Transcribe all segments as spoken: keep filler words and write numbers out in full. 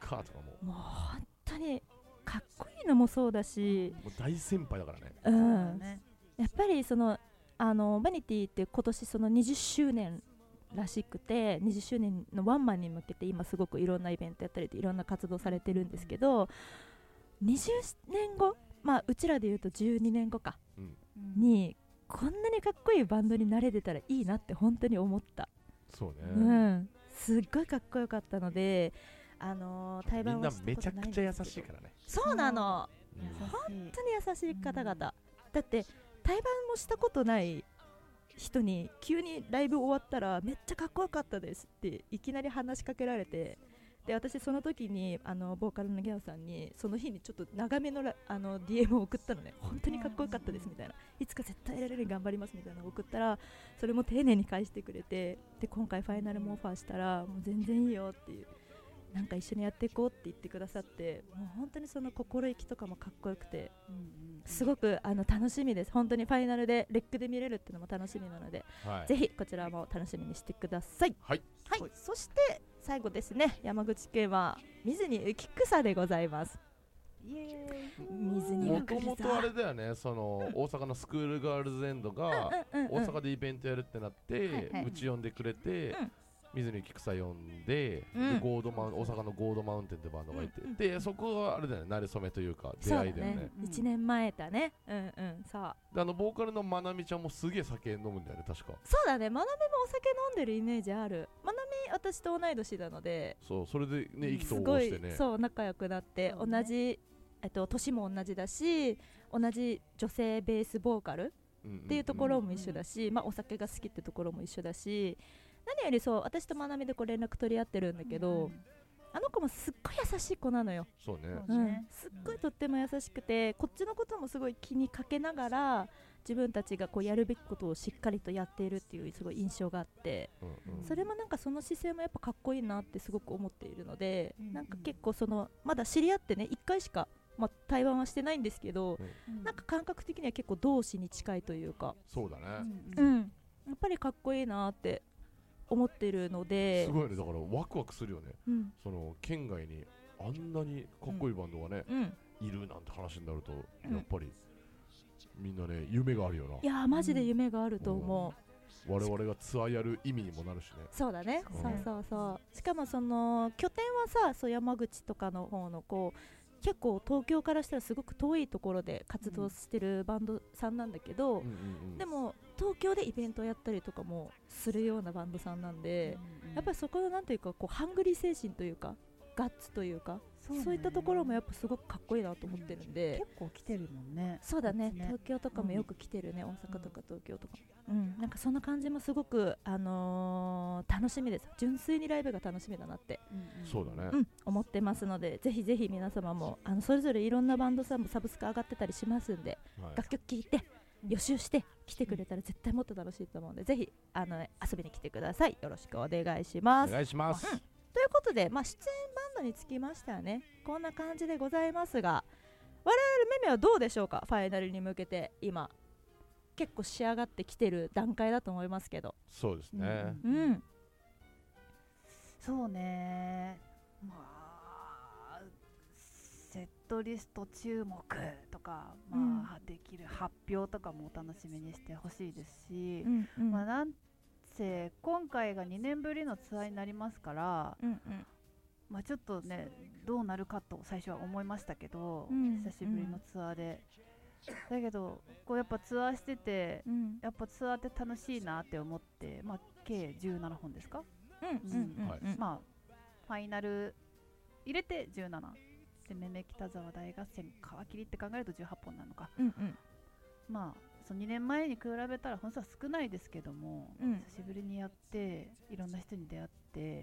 かとかももう本当にかっこいいのもそうだし、 もう大先輩だからね。 うん、 ね、 やっぱりそのあのバニティって今年そのにじゅっしゅうねんらしくて、にじゅっしゅうねんのワンマンに向けて今すごくいろんなイベントやったりいろんな活動されてるんですけど、にじゅうねんご、まあうちらでいうとじゅうにねんごか、 うん、 にこんなにかっこいいバンドになれてたらいいなって本当に思った。 そうね、 うん、すっごいかっこよかったので、あのー、対バンはしたことないんですけど。 みんなめちゃくちゃ優しいからね。 そうなの、 うん優しい、 本当に優しい方々、うん、だって対バンもしたことない人に急にライブ終わったらめっちゃかっこよかったですっていきなり話しかけられて、で私その時にあのボーカルのギャオさんにその日にちょっと長めのラあの ディーエム を送ったのね。本当にかっこよかったですみたいな、いつか絶対やれるように頑張りますみたいなのを送ったら、それも丁寧に返してくれて、で今回ファイナルもオファーしたらもう全然いいよっていう、なんか一緒にやっていこうって言ってくださって、もう本当にその心意気とかもかっこよくて、うんうんうん、すごくあの楽しみです。本当にファイナルでレックで見れるっていうのも楽しみなので、はい、ぜひこちらも楽しみにしてください。 はい、 はい、そして最後ですね、山口県は水に浮き草でございます。イエーイ、水に浮き草。 もともとあれだよね、その、うん、大阪のスクールガールズエンドが大阪でイベントやるってなって、うんうんうん、うち呼んでくれて、うん、水に浮き草呼んで、うん、でゴードマウン大阪のゴードマウンテンってバンドがいて、うんうん、でそこはあれだよね、馴れ初めというか出会いだよね。 ね、いちねんまえだね。うんうん、さあであのボーカルのまなみちゃんもすげえ酒飲むんだよね確か。 そうだね、まなみもお酒飲んでるイメージある。まなみ私と同い年なので、 そうそれでね意気投合してね、 そう仲良くなって、ね、同じえっと年も同じだし、同じ女性ベースボーカルっていうところも一緒だし、うんうんうん、まあお酒が好きってところも一緒だし、何よりそう私とまなみでこう連絡取り合ってるんだけど、うん、あの子もすっごい優しい子なのよ。 そうね、 うん、すっごいとっても優しくて、こっちのこともすごい気にかけながら自分たちがこうやるべきことをしっかりとやっているっていうすごい印象があって、うんうん、それもなんかその姿勢もやっぱかっこいいなってすごく思っているので、うんうん、なんか結構そのまだ知り合ってねいっかいしか、まあ、対話はしてないんですけど、うん、なんか感覚的には結構同志に近いというか、 そうだね、 うんうん、やっぱりかっこいいなって思ってるので、 すごいね、だからワクワクするよね、うん、その県外にあんなにかっこいいバンドがね、うん、いるなんて話になると、うん、やっぱりみんなね夢があるよな。 いやマジで夢があると思う、うん、我々がツアーやる意味にもなるしね。 そうだね、そうそうそう。しかもその拠点はさ、そう山口とかの方のこう結構東京からしたらすごく遠いところで活動してるバンドさんなんだけど、うんうんうん、でも東京でイベントをやったりとかもするようなバンドさんなんで、うんうん、やっぱりそこのなんていうかこうハングリー精神というかガッツというか、そう、ね、そういったところもやっぱすごくかっこいいなと思ってるんで、 うん、結構来てるもんね。 そうだね、東京とかもよく来てるね、うん、大阪とか東京とか、うん、なんかそんな感じもすごく、あのー、楽しみです。純粋にライブが楽しみだなって、 うんうん、そうだね、 うん、思ってますので、ぜひぜひ皆様もあのそれぞれいろんなバンドさんもサブスク上がってたりしますんで、はい、楽曲聴いて予習して来てくれたら絶対もっと楽しいと思うので、ぜひあの遊びに来てください。よろしくお願いします。 お願いします、 うん、ということで、まあ、出演バンドにつきましてはねこんな感じでございますが、我々めめはどうでしょうか。ファイナルに向けて今結構仕上がってきてる段階だと思いますけど。 そうですね、 うん、うん、 そうね、まあセットリスト注目とか、まあ、うん、できる発表とかもお楽しみにしてほしいですし、うんうん、まあ、なんせ今回がにねんぶりのツアーになりますから、うんうん、まあ、ちょっとねどうなるかと最初は思いましたけど、うん、久しぶりのツアーで、うん、だけどこうやっぱツアーしてて、うん、やっぱツアーって楽しいなって思って、まあ、計じゅうななほんですか、まあファイナル入れてじゅうななで、めめ北沢大合戦皮切りって考えるとじゅうはっぽんなのか、うんうん、まあそのにねんまえに比べたら本数は少ないですけども、うん、久しぶりにやっていろんな人に出会って、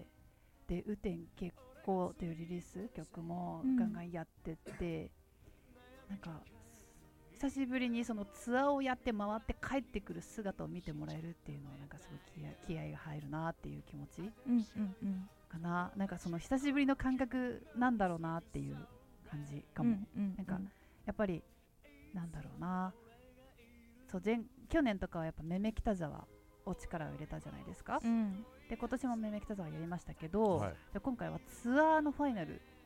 で雨天決行というリリース曲もガンガンやってって、うん、なんか久しぶりにそのツアーをやって回って帰ってくる姿を見てもらえるっていうのはなんかすごい気合、気合が入るなっていう気持ち、うんうんうん、かな。なんかその久しぶりの感覚なんだろうなっていう感じかも、うんうんうん、なんかやっぱりなんだろうな、そう前去年とかはやっぱめめ北沢を力を入れたじゃないですか、うん、で今年もめめ北沢やりましたけど、はい、で今回はツアーのファイナル